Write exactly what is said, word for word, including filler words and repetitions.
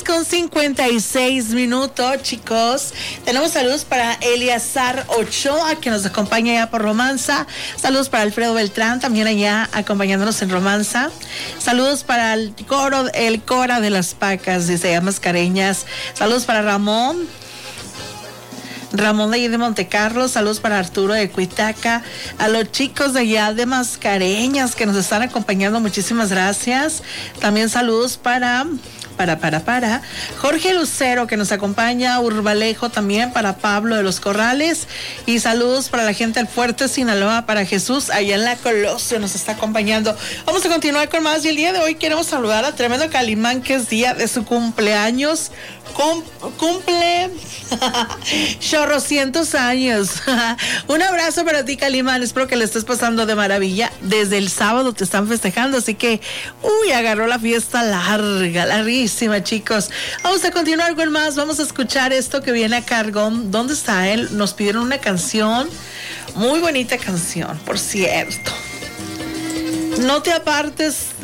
con cincuenta y seis minutos, chicos. Tenemos saludos para Eliazar Ochoa, que nos acompaña allá por Romanza. Saludos para Alfredo Beltrán, también allá acompañándonos en Romanza. Saludos para el coro, el Cora de las Pacas, desde allá Mascareñas. Saludos para Ramón. Ramón de allí de Montecarlo, saludos para Arturo de Cuitaca, a los chicos de allá de Mascareñas que nos están acompañando, muchísimas gracias. También saludos para, para, para, para Jorge Lucero que nos acompaña, Urbalejo también, para Pablo de los Corrales, y saludos para la gente del Fuerte Sinaloa, para Jesús allá en la Colosio nos está acompañando. Vamos a continuar con más y el día de hoy queremos saludar a Tremendo Calimán, que es día de su cumpleaños. Com, cumple chorrocientos años. Un abrazo para ti, Calimán, espero que le estés pasando de maravilla. Desde el sábado te están festejando, así que uy, agarró la fiesta larga, larguísima, chicos. Vamos a continuar con más, vamos a escuchar esto que viene a cargo. ¿Dónde está él? Nos pidieron una canción, muy bonita canción, por cierto. No te apartes